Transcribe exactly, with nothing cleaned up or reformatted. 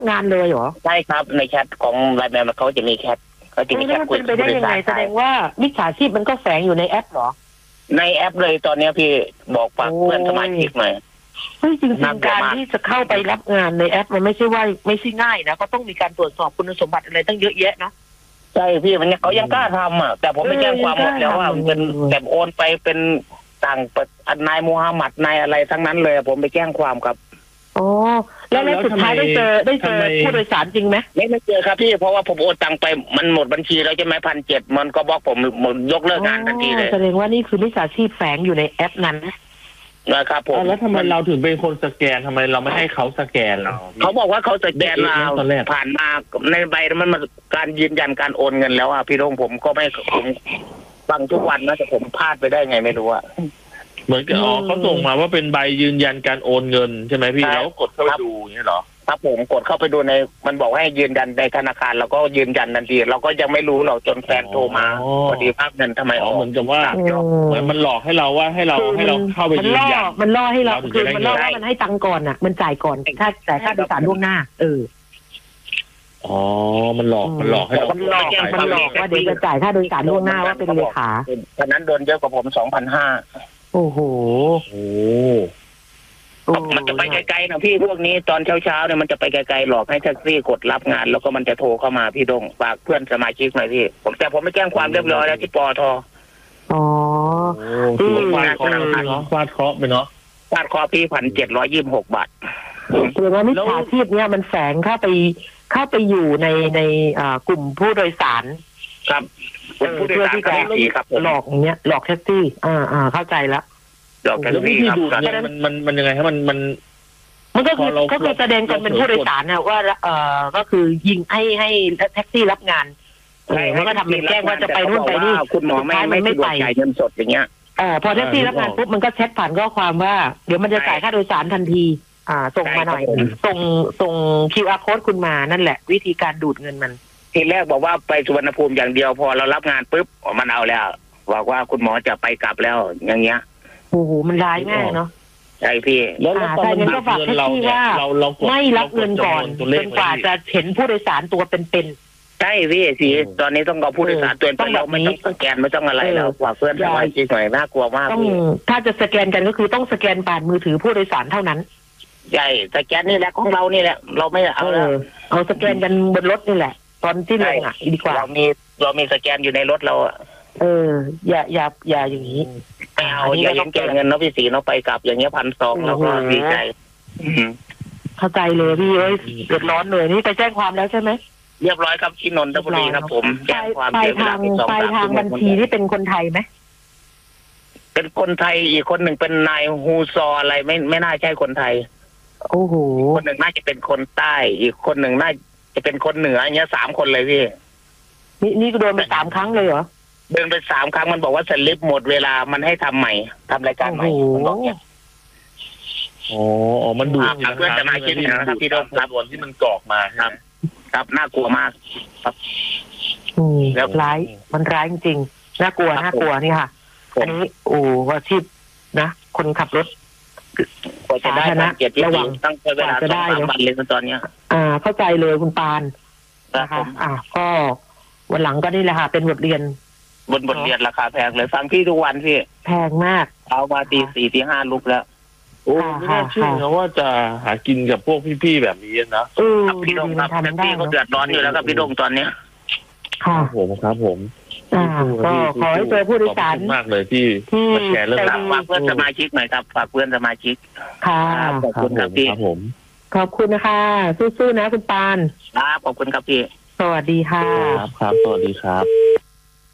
งานเลยเหรอใช่ครับในแชทของไลน์แมนเขาจะมีแชทเขาจะมีแชทคุยเป็นไปได้ยังไงแสดงว่ามิจฉาชีพมันก็แฝงอยู่ในแอปเหรอในแอปเลยตอนนี้พี่บอกฝากเพื่อนสมาชิกหน่อยเฮ้ยจริงๆการที่จะเข้าไปรับงานในแอปมันไม่ใช่ว่าไม่ใช่ง่ายนะก็ต้องมีการตรวจสอบคุณสมบัติอะไรตั้งเยอะแยะนะใช่พี่มันเขายังกล้าทำอ่ะแต่ผมไม่แจ้งความหมดแล้วว่าเป็นแบบโอนไปเป็นต่างนายมูฮัมหมัดนายอะไรทั้งนั้นเลยผมไปแจ้งความครับอ๋อแล้วแล้วสุดท้ายได้เจอได้เจอผู้โดยสารจริงไหมไม่ไม่เจอครับพี่เพราะว่าผมโอนตังไปมันหมดบัญชีแล้วใช่ไหมพันเจ็ดมันก็บล็อกผมยกเลิกงานทันทีเลยแสดงว่านี่คือมิจฉาชีพแฝงอยู่ในแอปนั้นนะครับผมแล้วทำไมเราถึงเป็นคนสแกนทำไมเราไม่ให้เขาสแกนเราเขาบอกว่าเขาสแกนมาผ่านมาในใบมันมาการยืนยันการโอนเงินแล้วอ่ะพี่ดงผมก็ไม่ผมฟังทุกวันนะแต่ผมพลาดไปได้ไงไม่รู้อ่ะเหมือนกับอ๋อเขาส่งมาว่าเป็นใบยืนยันการโอนเงินใช่ไหมพี่แล้วกดเข้าไปดูอย่างนี้เหรอครับผมกดเข้าไปดูในมันบอกให้ยืนยันในธนาคารเราก็ยืนยันทันทีเราก็ยังไม่รู้เราจนแฟนโทรมาพอดีภาพเงินทำไมออกเหมือนกับว่าเหมือนมันหลอกให้เราว่าให้เราให้เราเข้าไปยืนยันมันล่อให้เราคือมันล่อว่ามันให้ตังก่อนอ่ะมันจ่ายก่อนค่าจ่ายค่าโดยสารล่วงหน้าเอออ๋อมันหลอกมันหลอกให้เรามันหลอกมันหลอกว่าเดี๋ยวจะจ่ายค่าโดยสารล่วงหน้าว่าเป็นเลขาตอนนั้นโดนเยอะกว่าผมสองพันห้าโอ้โหโอ้มันจะไปไกลๆนะพี่พวกนี้ตอนเช้าๆเนี่ยมันจะไปไกลๆหลอกให้แท็กซี่กดรับงานแล้วก็มันจะโทรเข้ามาพี่ดงฝากเพื่อนสมาชิกหน่อยพี่ผมแต่ผมไม่แจ้งความเรียบร้อยแล้วที่ปอทอ๋อที่ฟาดเคราะห์เนาะฟาดเคราะห์ไปเนาะฟาดเคราะห์พี่พันเจ็ดร้อยยี่สิบหกบาทแสดงว่ามิจฉาชีพเนี่ยมันแฝงเข้าไปเข้าไปอยู่ในในกลุ่มผู้โดยสารครับเพื่อที่จะหลอกอย่างเงี้ยหลอกแท็กซี่อ่าอ่าเข้าใจละแล้ววิธีดูเนี่ยมันมันมันยังไงครับมันมันมันก็คือก็คือแสดงตนเป็นผู้โดยสารนะว่าเอ่อก็คือยิงให้ให้แท็กซี่รับงานแล้วก็ทำเป็นแจ้งว่าจะไปนู่นไปนี่คุณหมอไม่ไม่ไม่จ่ายเงินสดอย่างเงี้ยเออพอแท็กซี่รับงานปุ๊บมันก็แชทผ่านข้อความว่าเดี๋ยวมันจะจ่ายค่าโดยสารทันทีอ่าส่งมาหน่อยส่งส่ง คิว อาร์ code คุณมานั่นแหละวิธีการดูดเงินมันทีแรกบอกว่าไปสุวรรณภูมิอย่างเดียวพอเรารับงานปุ๊บมันเอาแล้วบอกว่าคุณหมอจะไปกลับแล้วอย่างเงี้ยโอ้โหมันร้ายมากเนาะใช่พี่แล้วตอนนี้ก็ฝากแท็กซี่ว่าไม่รับเงินก่อนจนกว่าจะเห็นผู้โดยสารตัวเป็นๆใช่พี่สิตอนนี้ต้องเอาผู้โดยสารตัวเป็นเราไม่ต้องสแกนไม่ต้องอะไรแล้วฝากเพื่อนสมาชิกหน่อยน่ากลัวมากต้องถ้าจะสแกนกันก็คือต้องสแกนผ่านมือถือผู้โดยสารเท่านั้นใช่สแกนนี่แหละของเรานี่แหละเราไม่เอาแล้วเอาสแกนกันบนรถนี่แหละตอนที่ลงอ่ะดีกว่าเรามีเรามีสแกนอยู่ในรถเราอ่ะเอออย่าอย่าอย่าอย่างนี้ไม่เอาอย่าต้องเก็บเงินเนาะพี่สีเนาะไปกลับอย่างเงี้ยพันสองแล้วก็ดีใจเข้าใจเลยพี่เอ้ยเดือดร้อนเลยนี่ไปแจ้งความแล้วใช่ไหมเรียบร้อยครับที่นนทบุรีครับผมแจ้งความไปทางไปทางบัญชีที่เป็นคนไทยไหมเป็นคนไทยอีกคนหนึ่งเป็นนายฮูซออะไรไม่ไม่น่าใช่คนไทยโอ้โหคนหนึ่งน่าจะเป็นคนใต้อีกคนหนึ่งน่าจะเป็นคนเหนืออย่างเงี้ยสามคนเลยพี่นี่นี่ก็โดนไปสามครั้งเลยเหรอเดินไปสามครั้งมันบอกว่าสลิปหมดเวลามันให้ทำใหม่ทำรายการใหม่มันบอกเนี่ยโอ้โหมันดูดเพื่อนจะมาคิดนะครับพี่ดงครับวนที่มันกรอกมาครับครับน่ากลัวมากครับแล้วร้ายมันร้ายจริงๆน่ากลัวน่ากลัวนี่ค่ะอันนี้โอ้อาชีพนะคนขับรถกว่าจะได้นะระวังตั้งเวลาสองสามวันเลยตอนเนี้ยอ่าเข้าใจเลยคุณปานนะคะอ่าก็วันหลังก็นี่แหละค่ะเป็นบทเรียนบนบทเรียนราคาแพงเลยฟังพี่ทุกวันพี่แพงมากเอามาตีสี่ตีห้าลุกแล้วโอ้ไม่น่าเชื่อนะว่าจะหากินกับพวกพี่ๆแบบนี้นะพี่ดงครับแท็กซี่เขาเดือดร้อนอยู่แล้วครับพี่ดงตอนเนี้ยค่ะผมครับผมอ่าก็ขอให้เจอผู้โดยสารมากเลยที่มาแชร์เรื่องราวฝากเพื่อนสมาชิกหน่อยครับฝากเพื่อนสมาชิกค่ะขอบคุณครับพี่ผมขอบคุณนะคะสู้ๆนะคุณปานครับขอบคุณครับพี่สวัสดีค่ะครับครับสวัสดีครับ